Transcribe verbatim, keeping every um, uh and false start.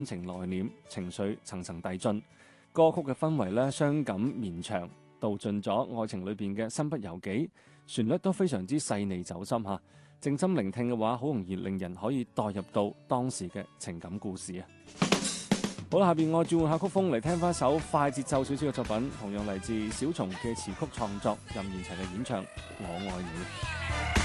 情內斂，情緒層層遞進。歌曲嘅氛圍咧傷感綿長，道盡咗愛情裏邊嘅身不由己，旋律都非常之細膩走心嚇。靜心聆聽嘅話，好容易令人可以代入到當時嘅情感故事啊！好啦，下邊我轉換下曲風嚟聽翻首快節奏少少嘅作品，同樣嚟自小松嘅詞曲創作，任賢齊嘅演唱《我愛你》。